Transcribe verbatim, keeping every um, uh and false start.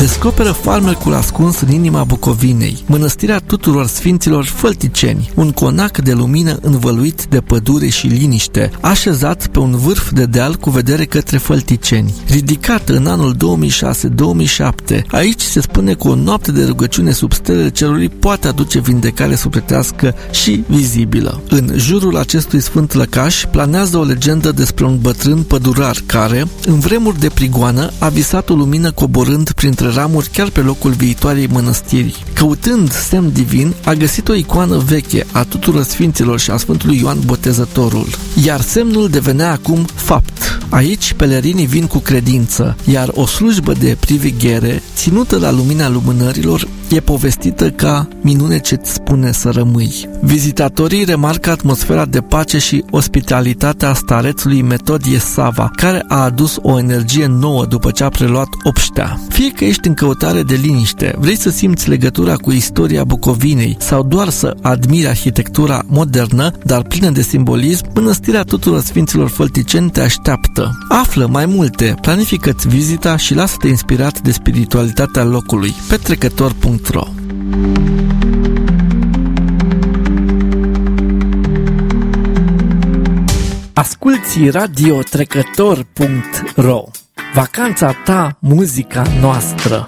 descoperă farmecul ascuns în inima Bucovinei, mănăstirea tuturor sfinților fălticeni, un conac de lumină învăluit de pădure și liniște, așezat pe un vârf de deal cu vedere către Fălticeni. Ridicat în anul două mii șase două mii șapte, aici se spune că o noapte de rugăciune sub stelele cerului poate aduce vindecare sufletească și vizibilă. În jurul acestui sfânt lăcaș planează o legendă despre un bătrân pădurar care, în vremuri de prigoană, a visat o lumină coborând printre ramuri chiar pe locul viitoarei mănăstiri. Căutând semn divin, a găsit o icoană veche a tuturor sfinților și a Sfântului Ioan Botezătorul, iar semnul devenea acum fapt. Aici pelerinii vin cu credință, iar o slujbă de priveghere, ținută la lumina lumânărilor, e povestită ca minune ce-ți spune să rămâi. Vizitatorii remarcă atmosfera de pace și ospitalitatea starețului Metodie Sava, care a adus o energie nouă după ce a preluat obștea. Fie că ești în căutare de liniște, vrei să simți legătura cu istoria Bucovinei sau doar să admiri arhitectura modernă, dar plină de simbolism, Mănăstirea Tuturor Sfinților Fălticeni te așteaptă. Află mai multe, planifică-ți vizita și lasă-te inspirat de spiritualitatea locului. petrecător punct ro Asculți radio trecător punct ro. Vacanța ta, muzica noastră.